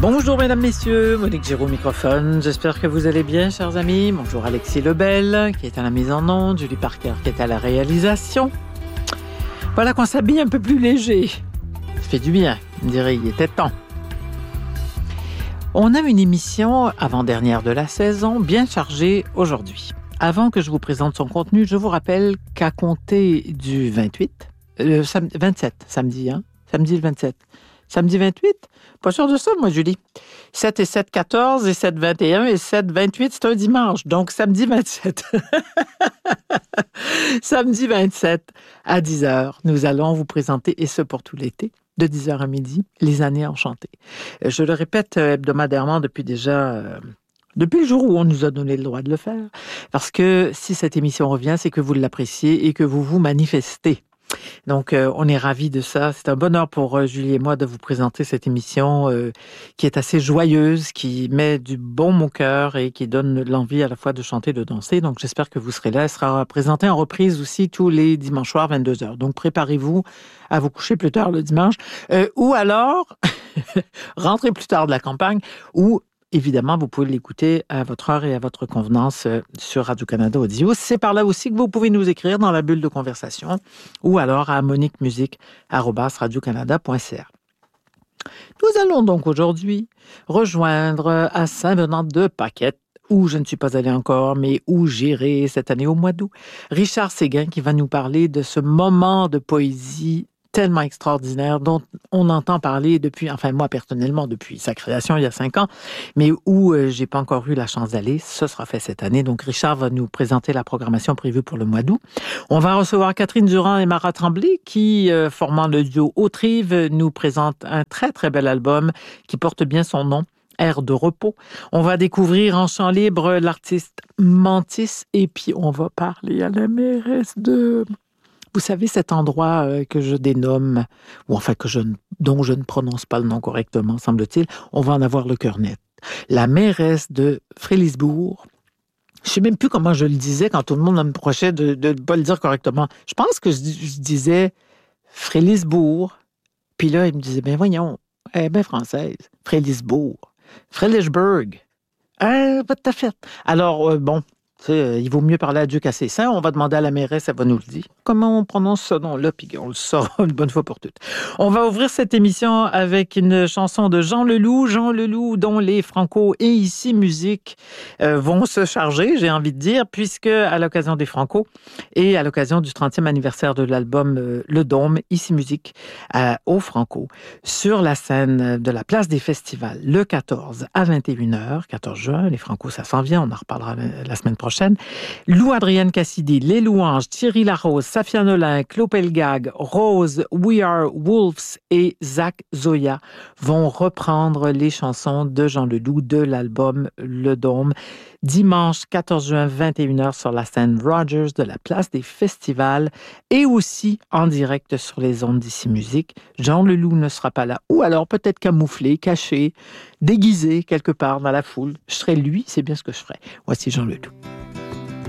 Bonjour mesdames, messieurs, Monique Giroux au microphone. J'espère que vous allez bien, chers amis. Bonjour Alexis Lebel, qui est à la mise en onde, Julie Parker, qui est à la réalisation. Voilà qu'on s'habille un peu plus léger. Ça fait du bien, on dirait, il était temps. On a une émission avant-dernière de la saison, bien chargée aujourd'hui. Avant que je vous présente son contenu, je vous rappelle qu'à compter du 27, samedi, samedi le 27. Samedi 28? Pas sûr de ça, moi, Julie. 7 et 7, 14 et 7, 21 et 7, 28, c'est un dimanche. Donc, samedi 27. Samedi 27 à 10h, nous allons vous présenter, et ce pour tout l'été, de 10h à midi, les années enchantées. Je le répète hebdomadairement depuis le jour où on nous a donné le droit de le faire. Parce que si cette émission revient, c'est que vous l'appréciez et que vous vous manifestez. Donc, on est ravis de ça. C'est un bonheur pour Julie et moi de vous présenter cette émission qui est assez joyeuse, qui met du baume au cœur et qui donne l'envie à la fois de chanter, de danser. Donc, j'espère que vous serez là. Elle sera présentée en reprise aussi tous les dimanches soirs, 22h. Donc, préparez-vous à vous coucher plus tard le dimanche. Ou alors, rentrez plus tard de la campagne ou... Évidemment, vous pouvez l'écouter à votre heure et à votre convenance sur Radio-Canada Audio. C'est par là aussi que vous pouvez nous écrire dans la bulle de conversation ou alors à moniquemusique@radiocanada.ca. Nous allons donc aujourd'hui rejoindre à Saint-Venant-de-Paquette, où je ne suis pas allée encore, mais où j'irai cette année au mois d'août, Richard Séguin qui va nous parler de ce moment de poésie tellement extraordinaire, dont on entend parler depuis, enfin moi personnellement, depuis sa création il y a 5 ans, mais où j'ai pas encore eu la chance d'aller. Ce sera fait cette année. Donc Richard va nous présenter la programmation prévue pour le mois d'août. On va recevoir Catherine Durand et Mara Tremblay qui, formant le duo Autrive, nous présentent un très très bel album qui porte bien son nom. Air de repos. On va découvrir en chant libre l'artiste Mantis et puis on va parler à la mairesse de... Vous savez, cet endroit que je dénomme, ou enfin dont je ne prononce pas le nom correctement, semble-t-il, on va en avoir le cœur net. La mairesse de Frélisbourg. Je ne sais même plus comment je le disais quand tout le monde me reprochait de ne pas le dire correctement. Je pense que je disais Frélisbourg. Puis là, il me disait, ben voyons, elle est bien française. Frélisbourg. Frélisbourg. Pas tout à fait. Alors, bon... il vaut mieux parler à Dieu qu'à ses saints. On va demander à la mairesse, elle va nous le dire. Comment on prononce ce nom-là, puis on le saura une bonne fois pour toutes. On va ouvrir cette émission avec une chanson de Jean Leloup, dont les Franco et Ici Musique vont se charger, j'ai envie de dire, puisque à l'occasion des Franco et à l'occasion du 30e anniversaire de l'album Le Dôme, Ici Musique, au Franco, sur la scène de la place des festivals, le 14 à 21h, 14 juin, les Franco, ça s'en vient, on en reparlera la semaine prochaine. Lou-Adrienne Cassidy, Les Louanges, Thierry Larose, Safia Nolin, Claude Pelgag, Rose, We Are Wolves et Zach Zoya vont reprendre les chansons de Jean Leloup de l'album Le Dôme. Dimanche 14 juin, 21h sur la scène Rogers de la place des festivals et aussi en direct sur les ondes d'Ici Musique. Jean Leloup ne sera pas là ou alors peut-être camouflé, caché, déguisé quelque part dans la foule. Je serai lui, c'est bien ce que je ferai. Voici Jean Leloup.